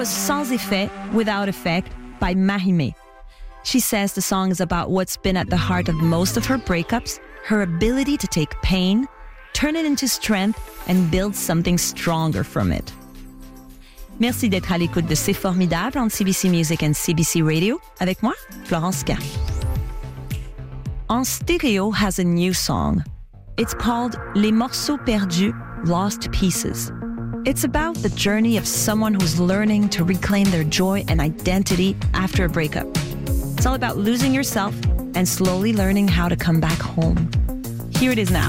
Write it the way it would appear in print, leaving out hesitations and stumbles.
Sans Effet, Without Effect by Mahime. She says the song is about what's been at the heart of most of her breakups, her ability to take pain, turn it into strength, and build something stronger from it. Merci d'être à l'écoute de C'est Formidable entre CBC Music and CBC Radio. Avec moi, Florence K. En Stereo has a new song. It's called Les Morceaux Perdus, Lost Pieces. It's about the journey of someone who's learning to reclaim their joy and identity after a breakup. It's all about losing yourself and slowly learning how to come back home. Here it is now.